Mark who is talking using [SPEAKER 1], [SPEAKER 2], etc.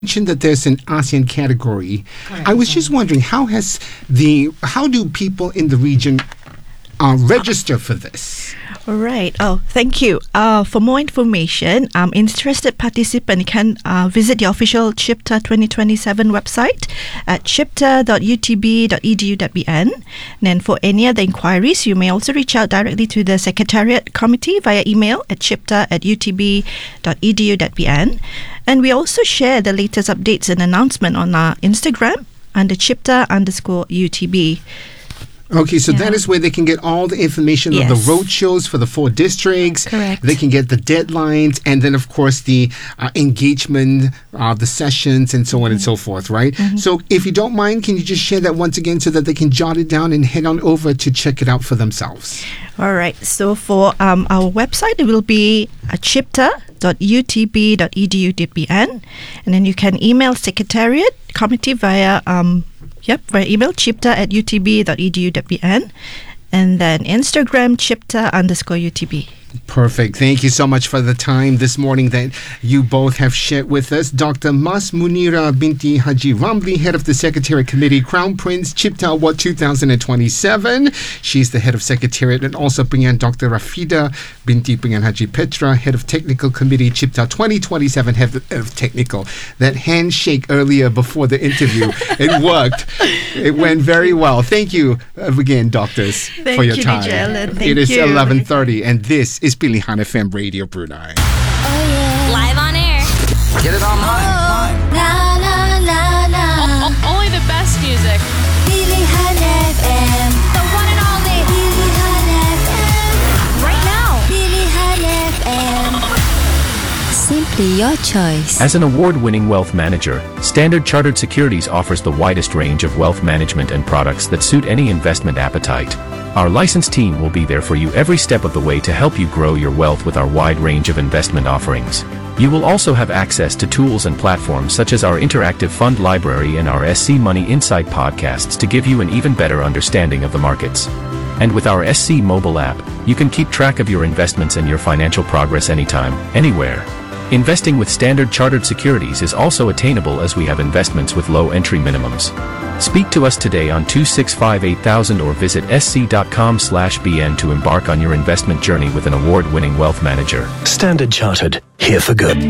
[SPEAKER 1] mentioned that there's an ASEAN category.
[SPEAKER 2] Correct.
[SPEAKER 1] I was just wondering, how do people in the region register for this?
[SPEAKER 2] All right. Oh, thank you. For more information, interested participant can visit the official CHIPTA 2027 website at chipta.utb.edu.bn. And then for any other inquiries, you may also reach out directly to the Secretariat Committee via email at chipta@utb.edu.bn. And we also share the latest updates and announcement on our Instagram under chipta_UTB.
[SPEAKER 1] Okay, so that is where they can get all the information of the road shows for the 4 districts.
[SPEAKER 2] Correct.
[SPEAKER 1] They can get the deadlines and then, of course, the engagement, the sessions, and so on and so forth, right? So if you don't mind, can you just share that once again so that they can jot it down and head on over to check it out for themselves?
[SPEAKER 2] All right. So for our website, it will be chipta.utb.edu.bn. And then you can email Secretariat Committee via email chipta@utb.edu.bn, and then Instagram chipta_UTB.
[SPEAKER 1] Perfect. Thank you so much for the time this morning that you both have shared with us. Dr. Mas Munira binti Haji Ramli, head of the Secretariat Committee, Crown Prince Chipta Award 2027. She's the head of Secretariat, and also Pengan Dr. Rafida binti Pengan Haji Petra, head of Technical Committee, Chipta 2027, head of Technical. That handshake earlier before the interview, it worked. It went very well. Thank you again, doctors, for your time. It is 11:30, and this is Pilihan FM Radio Brunei.
[SPEAKER 3] Live on air.
[SPEAKER 4] Get it online.
[SPEAKER 3] La la la la.
[SPEAKER 5] Only the best music.
[SPEAKER 3] Pilihan FM. The one and only Pilihan FM. Right now. Pilihan FM. Simply your choice.
[SPEAKER 6] As an award-winning wealth manager, Standard Chartered Securities offers the widest range of wealth management and products that suit any investment appetite. Our licensed team will be there for you every step of the way to help you grow your wealth with our wide range of investment offerings. You will also have access to tools and platforms such as our interactive fund library and our SC Money Insight podcasts to give you an even better understanding of the markets. And with our SC mobile app, you can keep track of your investments and your financial progress anytime, anywhere. Investing with Standard Chartered Securities is also attainable as we have investments with low entry minimums. Speak to us today on 2658,000 or visit sc.com/bn to embark on your investment journey with an award-winning wealth manager.
[SPEAKER 7] Standard Chartered, here for good.